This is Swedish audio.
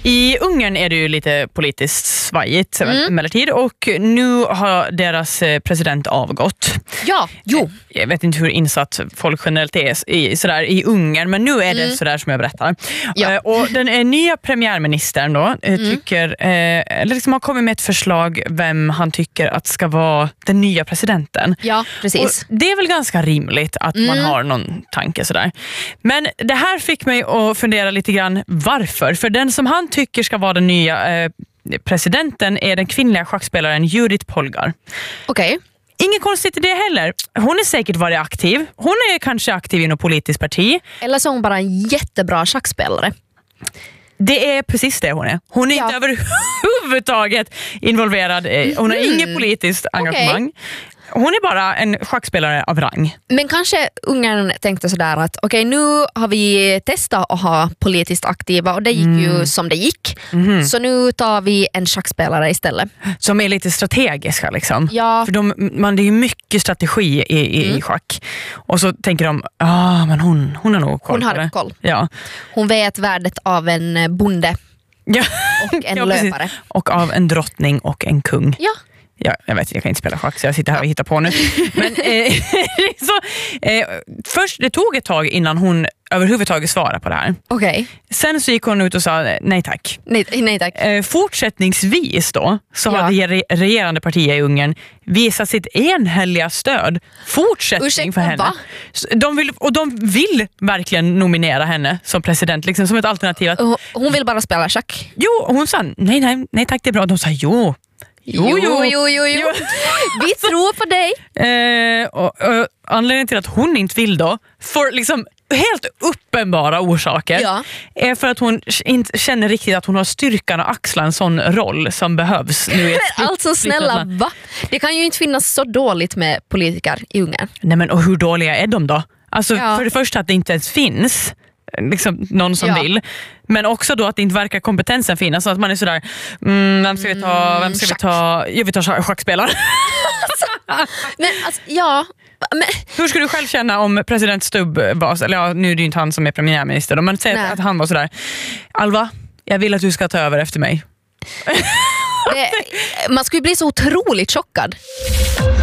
I Ungern är det ju lite politiskt svajigt emellertid, och nu har deras president avgått. Ja, jo. Jag vet inte hur insatt folk generellt är i Ungern, men nu är det sådär som jag berättar. Ja. Och den nya premiärministern då tycker, eller liksom har kommit med ett förslag vem han tycker att ska vara den nya presidenten. Ja, precis. Och det är väl ganska rimligt att man har någon tanke sådär. Men det här fick mig att fundera lite grann varför. För den som han tycker ska vara den nya presidenten är den kvinnliga schackspelaren Judith Polgar. Okej. Inget konstigt i det heller. Hon är säkert varit aktiv. Hon är kanske aktiv i något politiskt parti. Eller så är hon bara en jättebra schackspelare. Det är precis det hon är. Hon är inte överhuvudtaget involverad. Hon har inget politiskt engagemang. Hon är bara en schackspelare av rang. Men kanske Ungern tänkte sådär att okej, nu har vi testat att ha politiskt aktiva och det gick ju som det gick. Så nu tar vi en schackspelare istället. Som är lite strategiska liksom. Ja. För det är ju mycket strategi i schack. Och så tänker de, men hon har nog koll. Hon har koll. Ja. Hon vet värdet av en bonde och en löpare. Precis. Och av en drottning och en kung. Ja. Ja, jag kan inte spela schack så jag sitter här och hittar på nu. Men först, det tog ett tag innan hon överhuvudtaget svarade på det här. Okej. Sen så gick hon ut och sa nej tack. Nej tack. Fortsättningsvis då så har det regerande partiet i Ungern visat sitt enhälliga stöd. Fortsättning för henne. De vill verkligen nominera henne som president, liksom som ett alternativ. Hon vill bara spela schack. Jo, hon sa nej tack, det är bra. De sa Jo. Vi tror på dig. Och anledningen till att hon inte vill då, för liksom helt uppenbara orsaker, är för att hon inte känner riktigt att hon har styrkan att axla en sån roll som behövs nu. Alltså snälla, va? Det kan ju inte finnas så dåligt med politiker i Ungern. Nej, men och hur dåliga är de då? Alltså för det första att det inte ens finns liksom någon som vill, men också då att det inte verkar kompetensen finnas, så att man är sådär vem ska vi ta? Jag vill ta schackspelare. Men alltså, men hur skulle du själv känna om president Stubb var, eller nu är det ju inte han som är premiärminister, men säg att han var sådär, Alva, jag vill att du ska ta över efter mig. Man skulle bli så otroligt chockad.